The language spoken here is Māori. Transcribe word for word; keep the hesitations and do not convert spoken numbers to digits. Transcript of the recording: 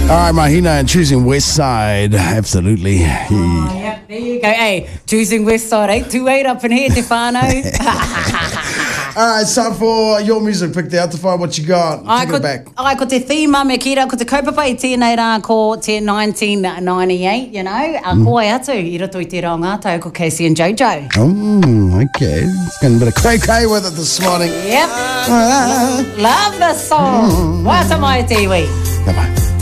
right, Mahina and Choosing West Side. Absolutely. Oh, yep, there you go. Hey, Choosing West Side, eight two eight up in here, Tefano. All right, it's time for your music. Pick the out to find what you got. Ai Take ko, it back. ai ko te thema me kira, ko te kaupapa i tēnei rā ko te nineteen ninety-eight, you know. A mm. koe atu, i roto i te rao ngātau ko Casey and Jojo. Oh, okay. It's getting a bit of cray-cray with it this morning. Yep. Ah. Love the song. Mm. Wata mai te iwi. Bye-bye.